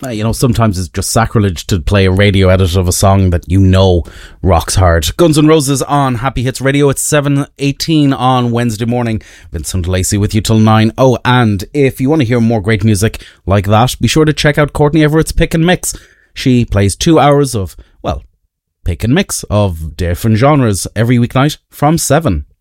Sometimes it's just sacrilege to play a radio edit of a song that rocks hard. Guns N' Roses on Happy Hits Radio. It's 7:18 on Wednesday morning. Vincent Lacey with you till 9. Oh, and if you want to hear more great music like that, be sure to check out Courtney Everett's Pick and Mix. She plays 2 hours of, pick and mix of different genres every weeknight from 7.